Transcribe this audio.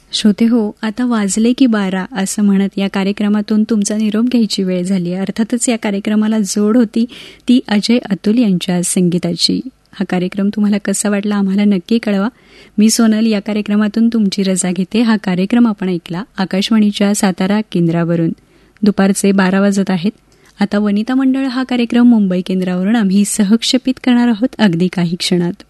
श्रोते हो, आता वाजले की 12 असं म्हणत या कार्यक्रमातून तुमचा निरोप घ्यायची वेळ झाली. अर्थातच या कार्यक्रमाला जोड होती ती अजय अतुल यांच्या संगीताची. हा कार्यक्रम तुम्हाला कसा वाटला आम्हाला नक्की कळवा. मी सोनल या कार्यक्रमातून तुमची रजा घेते. हा कार्यक्रम आपण ऐकला आकाशवाणीच्या सातारा केंद्रावरून. दुपारचे 12 वाजत आहेत. आता वनिता मंडळ हा कार्यक्रम मुंबई केंद्रावरून आम्ही सहक्षेपित करणार आहोत अगदी काही क्षणात.